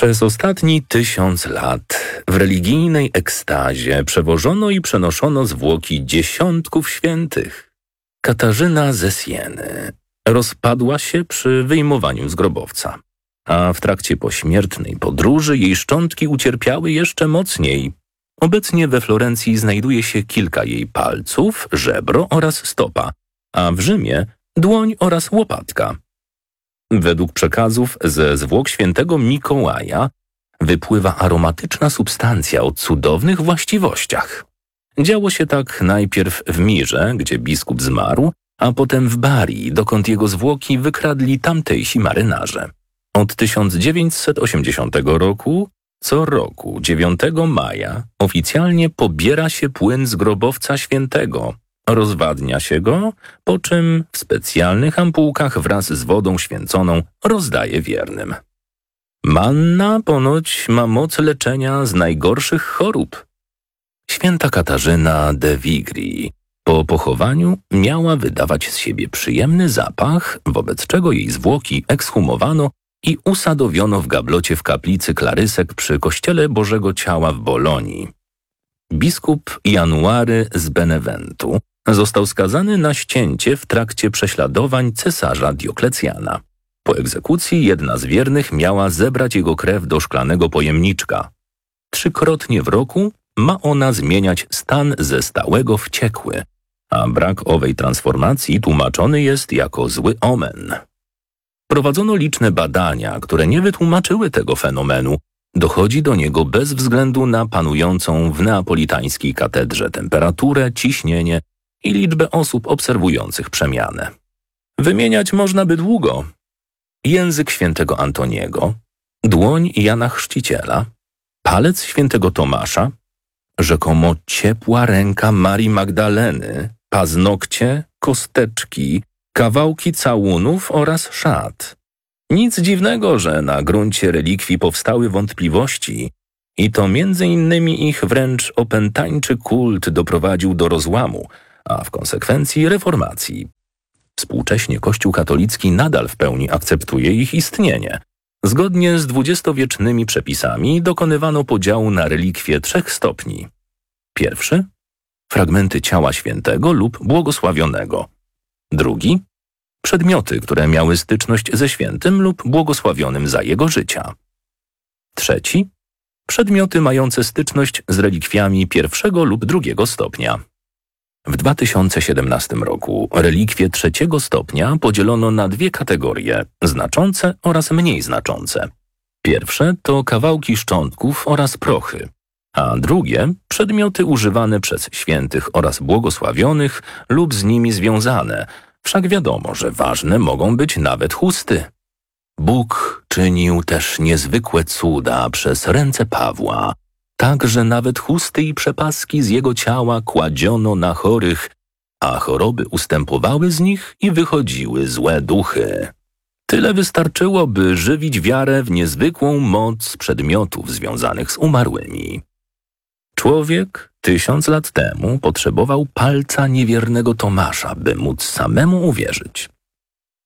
Przez ostatni 1000 lat w religijnej ekstazie przewożono i przenoszono zwłoki dziesiątków świętych. Katarzyna ze Sieny rozpadła się przy wyjmowaniu z grobowca, a w trakcie pośmiertnej podróży jej szczątki ucierpiały jeszcze mocniej. Obecnie we Florencji znajduje się kilka jej palców, żebro oraz stopa, a w Rzymie dłoń oraz łopatka. Według przekazów ze zwłok świętego Mikołaja wypływa aromatyczna substancja o cudownych właściwościach. Działo się tak najpierw w Mirze, gdzie biskup zmarł, a potem w Bari, dokąd jego zwłoki wykradli tamtejsi marynarze. Od 1980 roku co roku 9 maja oficjalnie pobiera się płyn z grobowca świętego, rozwadnia się go, po czym w specjalnych ampułkach wraz z wodą święconą rozdaje wiernym. Manna ponoć ma moc leczenia z najgorszych chorób. Święta Katarzyna de Vigri po pochowaniu miała wydawać z siebie przyjemny zapach, wobec czego jej zwłoki ekshumowano i usadowiono w gablocie w kaplicy Klarysek przy kościele Bożego Ciała w Bolonii. Biskup January z Beneventu został skazany na ścięcie w trakcie prześladowań cesarza Dioklecjana. Po egzekucji jedna z wiernych miała zebrać jego krew do szklanego pojemniczka. 3-krotnie w roku ma ona zmieniać stan ze stałego w ciekły, a brak owej transformacji tłumaczony jest jako zły omen. Prowadzono liczne badania, które nie wytłumaczyły tego fenomenu. Dochodzi do niego bez względu na panującą w neapolitańskiej katedrze temperaturę, ciśnienie i liczbę osób obserwujących przemianę. Wymieniać można by długo. Język świętego Antoniego, dłoń Jana Chrzciciela, palec świętego Tomasza, rzekomo ciepła ręka Marii Magdaleny, paznokcie, kosteczki, kawałki całunów oraz szat. Nic dziwnego, że na gruncie relikwii powstały wątpliwości i to między innymi ich wręcz opętańczy kult doprowadził do rozłamu, a w konsekwencji reformacji. Współcześnie Kościół katolicki nadal w pełni akceptuje ich istnienie. Zgodnie z dwudziestowiecznymi przepisami dokonywano podziału na relikwie 3 stopni. Pierwszy – fragmenty ciała świętego lub błogosławionego. Drugi – przedmioty, które miały styczność ze świętym lub błogosławionym za jego życia. Trzeci – przedmioty mające styczność z relikwiami 1. lub 2. stopnia. W 2017 roku relikwie 3. stopnia podzielono na 2 kategorie – znaczące oraz mniej znaczące. Pierwsze to kawałki szczątków oraz prochy, a drugie – przedmioty używane przez świętych oraz błogosławionych lub z nimi związane, wszak wiadomo, że ważne mogą być nawet chusty. Bóg czynił też niezwykłe cuda przez ręce Pawła, tak że nawet chusty i przepaski z jego ciała kładziono na chorych, a choroby ustępowały z nich i wychodziły złe duchy. Tyle wystarczyło, by żywić wiarę w niezwykłą moc przedmiotów związanych z umarłymi. Człowiek 1000 lat temu potrzebował palca niewiernego Tomasza, by móc samemu uwierzyć.